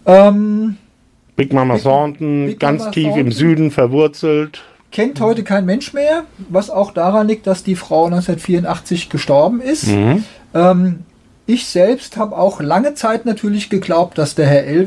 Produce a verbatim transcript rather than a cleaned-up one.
Ähm, Big Mama Big- Thornton, Big ganz Mama tief Thornton. im Süden verwurzelt. kennt heute kein Mensch mehr, was auch daran liegt, dass die Frau neunzehnhundertvierundachtzig gestorben ist. Mhm. Ähm, ich selbst habe auch lange Zeit natürlich geglaubt, dass der Herr Elvis